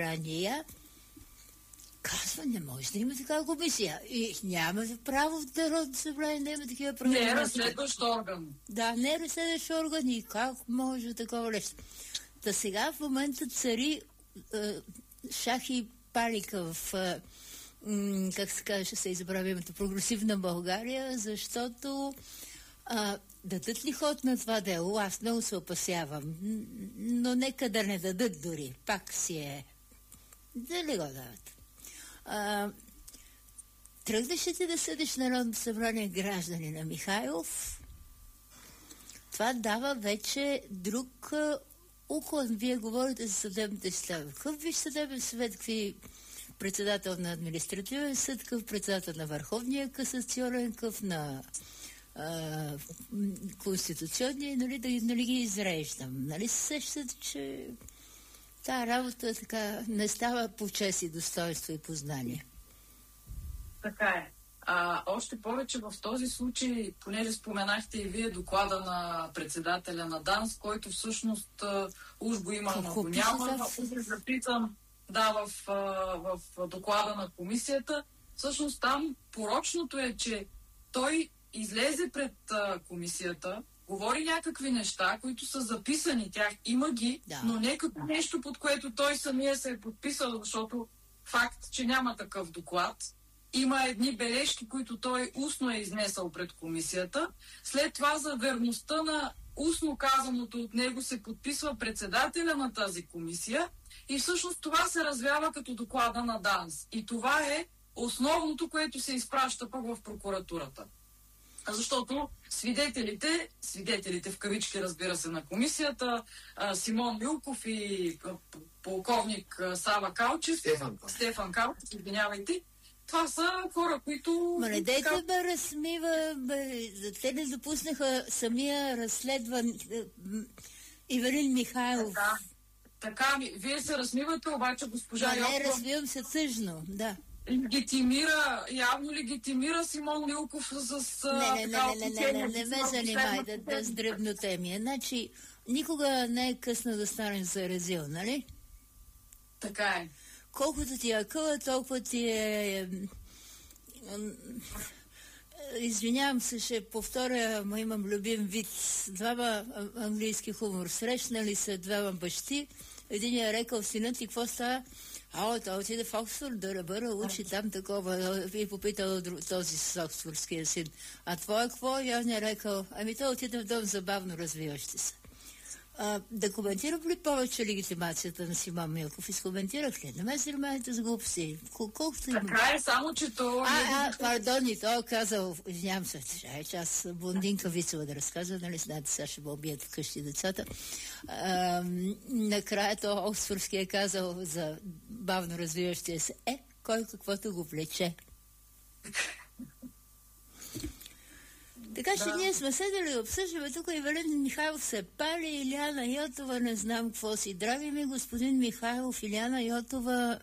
казва, не може да има такава комисия. И няма право в Народното събрание да има такива правила. Не е разследващ орган. Да, не е разследващ орган и как може такова нещо. Та сега в момента цари шах и палика в как се каже, ще се избравя името, прогресивна България, защото дадат ли ход на това дело? Аз много се опасявам. Но нека да не дадат дори. Пак си е. Дали го дават? Тръгнеш ли ти да съдиш Народното събрание граждани на Михайлов? Това дава вече друг уклон. Вие говорите за съдебните състави. Какъв виж съдебен съвет, какви председател на административен съд, какъв председател на Върховния касационен, какъв на конституционния, нали ги изреждам. Нали се сещате, че тази работа така не става по чест и достоинство и познание. Така е. Още повече в този случай, понеже споменахте и вие доклада на председателя на ДАНС, който всъщност уж го има, но го няма. Запитам, в доклада на комисията. Всъщност там порочното е, че той излезе пред комисията, говори някакви неща, които са записани, тях има ги, но не като нещо, под което той самия се е подписал, защото факт, че няма такъв доклад. Има едни бележки, които той устно е изнесъл пред комисията. След това за верността на устно казаното от него се подписва председателя на тази комисия и всъщност това се развява като доклада на ДАНС. И това е основното, което се изпраща пък в прокуратурата. Защото свидетелите в кавички, разбира се, на комисията, Симон Милков и полковник Сава Калчев, Стефан Калчев, извинявайте, това са хора, които... Ма не дайте размива, те не допуснаха самия разследван Ивелин Михайлов. Така, вие се размивате, обаче госпожа Йокова... Не, развивам се тъжно, да. Явно легитимира Симон Милков с... Не ме занимай да с дребнотемия. Значи, никога не е късно да станеш заразил, нали? Така е. Колкото ти е къла, толкова ти е... Извинявам се, ще повторя, но имам любим вид. Двама английски хумор. Срещнали се двама бащи. Един е рекал, синът ти какво става? Той отиде в Оксфорд да ръбъра, учи там такова. И попитал този с оксфордския син. А твоя какво? И он е рекал, той отиде в дом забавно развиващи се. Да коментирам ли повече легитимацията на Симон Милков? Изкоментирах ли? Не ме занимавайте с глупости. Колкото има. Така е, само че то... Пардон, и той казал, извинявам се, че аз блондинка Вицева да разказвам, нали знаете, сега ще ме убият вкъщи децата. Накрая то Оксфордски е казал за бавно развиващия се. Кой каквото го влече. Така че ние сме седели, обсъждаме тук Ивелин Михайлов се пали, Илияна Йотова, не знам какво си. Драги ми господин Михайлов, Илияна Йотова,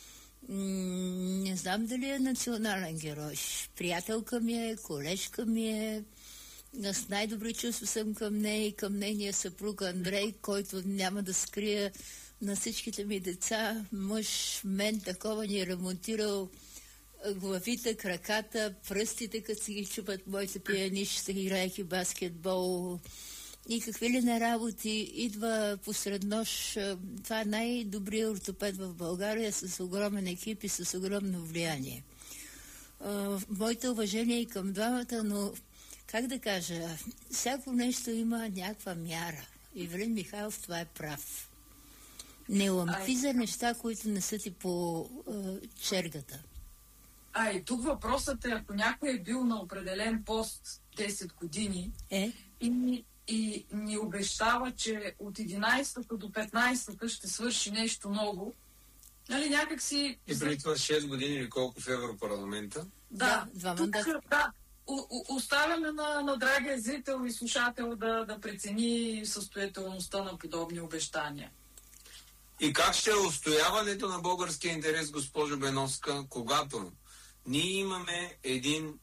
не знам дали е национален герой. Приятелка ми е, колежка ми е, с най-добри чувства съм към нея и към нейния съпруг Андрей, който няма да скрия на всичките ми деца. Мъж, мен такова ни е ремонтирал главите, краката, пръстите, като си ги чупат моите пианища, играйки баскетбол и какви ли не работи. Идва посред нощ. Това е най-добрият ортопед в България с огромен екип и с огромно влияние. Моите уважения и към двамата, но как да кажа, всяко нещо има някаква мяра. Ивелин Михайлов това е прав. Не лампи за неща, които не са ти по чергата. И тук въпросът е, ако някой е бил на определен пост 10 години и ни обещава, че от 11-та до 15-та ще свърши нещо ново, нали, някак си... И преди това 6 години или колко в Европарламента? Да, два мандата. Оставяме на драгия зрител и слушател да прецени състоятелността на подобни обещания. И как ще е устояването на българския интерес, госпожо Беновска, когато ние имаме един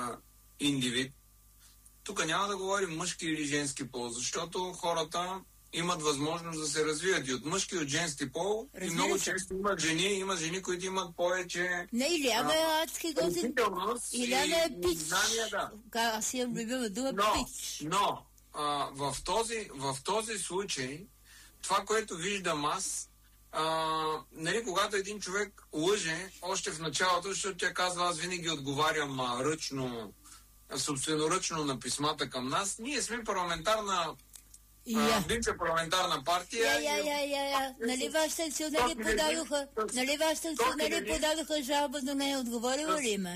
индивид, тук няма да говорим мъжки или женски пол, защото хората имат възможност да се развият и от мъжки, и от женски пол. И много често има жени, които имат повече... Не, Иляна е адски готин. Иляна е пич. Да. Аз имам любима дума пич. Но в този случай, това, което виждам аз, нали, когато един човек лъже, още в началото, защото тя казва, аз винаги отговарям собственоръчно на писмата към нас, ние сме парламентарна бивша парламентарна партия. Нали вашите акционери подадоха жалба, но не е отговорила ли има?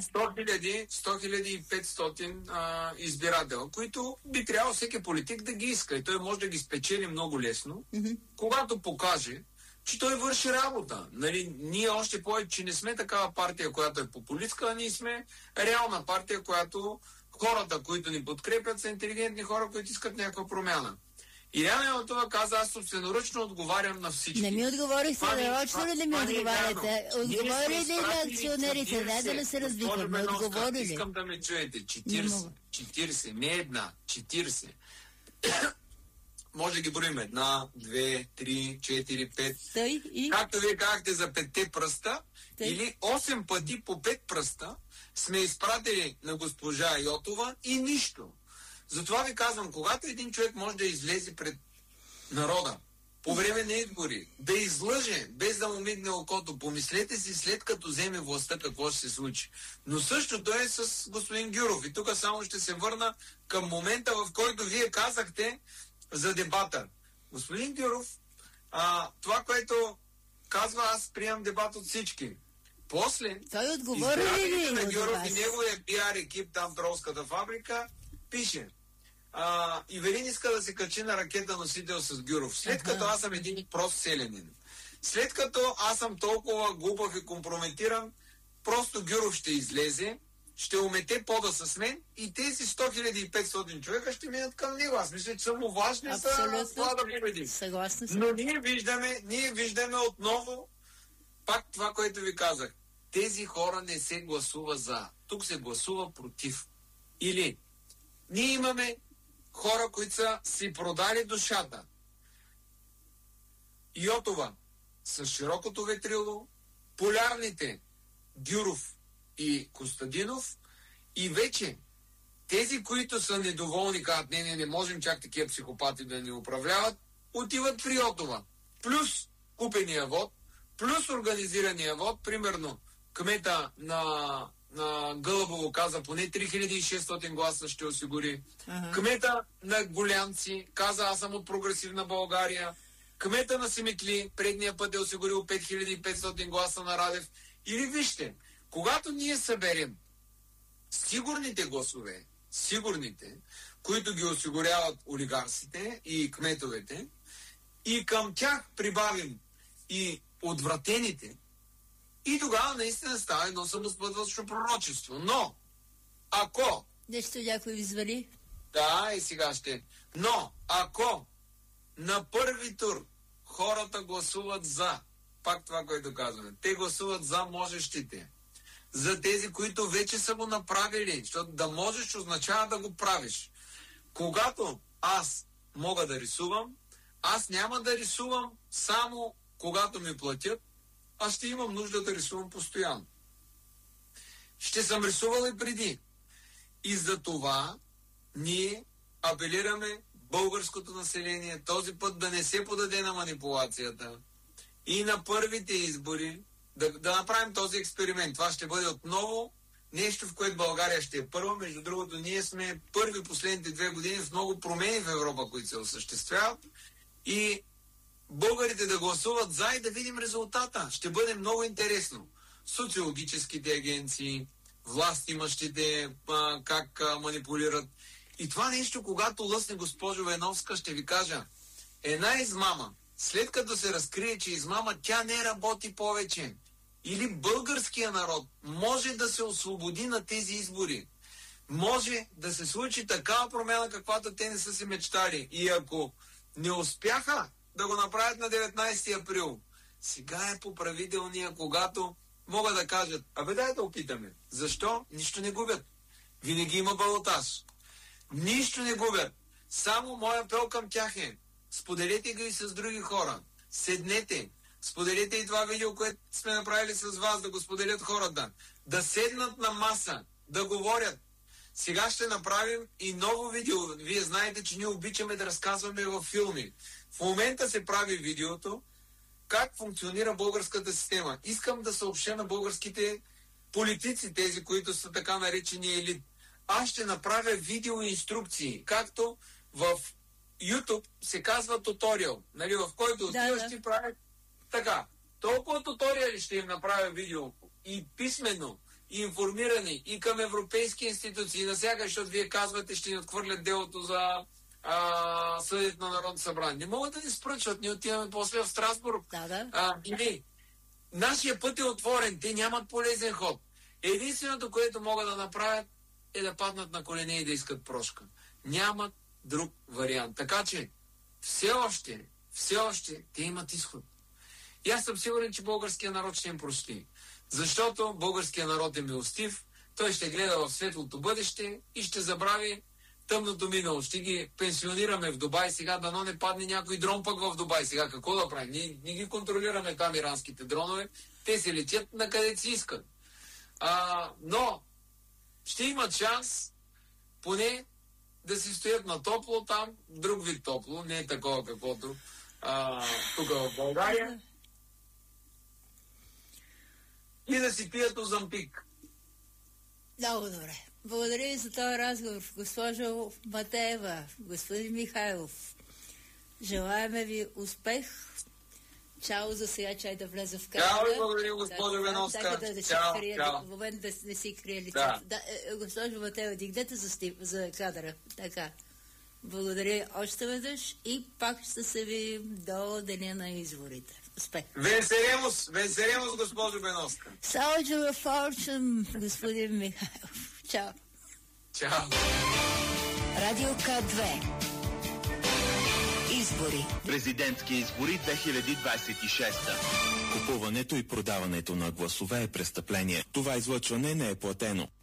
100 избирател, които би трябвало всеки политик да ги иска. И той може да ги спечели много лесно, когато покаже, че той върши работа. Нали, ние още повече, че не сме такава партия, която е популистка, а ние сме реална партия, която хората, които ни подкрепят, са интелигентни хора, които искат някаква промяна. Иляна Йотова каза, аз собственоръчно отговарям на всички. Не ми отговорихте, нарочно ли да ми отговаряте? Отговори ли на акционерите? Не да не се разбихме. Отговори ли? Искам да ме чуете. 40, не една, 40. Може да ги броим 1, 2, 3, 4, 5. Както вие казахте за 5 пръста, или 8 пъти по 5 пръста сме изпратили на госпожа Йотова и нищо. Затова ви казвам, когато един човек може да излезе пред народа по време на избори, да излъже, без да му мигне окото, помислете си след като вземе властта какво ще се случи. Но същото е с господин Гюров. И тук само ще се върна към момента, в който вие казахте за дебата. Господин Гюров, това, което казва, аз приемам дебат от всички. После, избирателите на Гюров и неговия пиар екип там в Тролската фабрика, пише, Ивелин иска да се качи на ракета носител с Гюров. След като аз съм един прост селянин, след като аз съм толкова глупав и компрометиран, просто Гюров ще излезе, ще умете пода с мен и тези 100 500 човека ще минат към него. Аз мисля, че са му важни за това да победим. Съгласна съм. Но ние виждаме отново пак това, което ви казах. Тези хора не се гласува за. Тук се гласува против. Или ние имаме хора, които са си продали душата. Йотова с широкото ветрило, полярните Гюров и Костадинов и вече тези, които са недоволни, казват, не можем чак такива психопати да ни управляват, отиват при Йотова. Плюс купения вод, плюс организирания вод, примерно кмета на Гълъбово каза, поне 3600 гласа ще осигури. Кмета на Голянци каза, аз съм от прогресивна България. Кмета на Симитли предния път е осигурил 5500 гласа на Радев. Или вижте, когато ние съберем сигурните гласове, които ги осигуряват олигарсите и кметовете, и към тях прибавим и отвратените, и тогава наистина става едно самоспътващо пророчество. Но, ако... Нещо някой извали? Да, и сега ще... Но, ако на първи тур хората гласуват за, пак това, което казваме, те гласуват за можещите, за тези, които вече са го направили, защото да можеш означава да го правиш. Когато аз мога да рисувам, аз няма да рисувам само когато ми платят, аз ще имам нужда да рисувам постоянно. Ще съм рисувал и преди. И за това ние апелираме българското население този път да не се подаде на манипулацията и на първите избори да направим този експеримент. Това ще бъде отново нещо, в което България ще е първа. Между другото, ние сме първи последните 2 години в много промени в Европа, които се осъществяват. И българите да гласуват за и да видим резултата. Ще бъде много интересно. Социологическите агенции, властимащите, как манипулират. И това нещо, когато лъсне госпожо Веновска, ще ви кажа, една измама, след като се разкрие, че измама, тя не работи повече. Или българския народ може да се освободи на тези избори. Може да се случи такава промяна, каквато те не са си мечтали. И ако не успяха да го направят на 19 април, сега е поправителния, когато могат да кажат, дай да опитаме. Защо? Нищо не губят. Винаги има балотаж. Нищо не губят. Само моя апел към тях е, споделете ги и с други хора. Седнете, споделете и това видео, което сме направили с вас, да го споделят хората. Да седнат на маса, да говорят. Сега ще направим и ново видео. Вие знаете, че ние обичаме да разказваме във филми. В момента се прави видеото как функционира българската система. Искам да съобщя на българските политици, тези, които са така наречени елит. Аз ще направя видеоинструкции, както в YouTube се казва туториал, нали, в който отиваш ти прави така. Толкова туториали ще им направя видео и писменно, и информирани, и към европейски институции, и насяга, защото вие казвате, ще ни отхвърлят делото за съдът на Народното събрание. Не могат да ни спрат, защото ние отиваме после в Страсбург. Нашия път е отворен, те нямат полезен ход. Единственото, което могат да направят, е да паднат на колене и да искат прошка. Нямат друг вариант. Така че все още те имат изход. И аз съм сигурен, че българския народ ще им прости. Защото българския народ е милостив, той ще гледа в светлото бъдеще и ще забрави тъмното минало. Ще ги пенсионираме в Дубай сега, дано не падне някой дрон пък в Дубай. Сега какво да правим? Ние ги контролираме там иранските дронове. Те се летят на където си искат. Но ще имат шанс поне да си стоят на топло там, друг вид топло, не е такова каквото тук в България. И да си пият Озампик. Много добре. Благодаря и за този разговор, госпожо Матеева, господин Михайлов. Желаеме ви успех. Чао за сега, чай да влезе в кадъра. Чао и благодаря, госпожо Беновска. Чао. В момент да не си крие лицето. Да, госпожо Матеева, дигнете за кадъра. Така. Благодаря още веднъж и пак ще се видим до деня на изборите. Успех. Венсерemos, госпожо Беновска. Soldier of Fortune, господин Михайлов. Чао. Чао. Радио К2. Избори. Президентски избори 2026. Купуването и продаването на гласове е престъпление. Това излъчване не е платено.